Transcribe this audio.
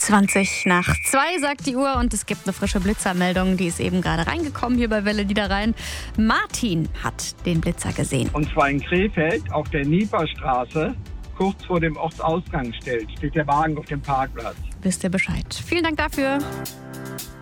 20:20 sagt die Uhr und es gibt eine frische Blitzermeldung, die ist eben gerade reingekommen hier bei Welle Niederrhein. Martin hat den Blitzer gesehen. Und zwar in Krefeld auf der Nieperstraße, kurz vor dem Ortsausgang steht der Wagen auf dem Parkplatz. Wisst ihr Bescheid. Vielen Dank dafür.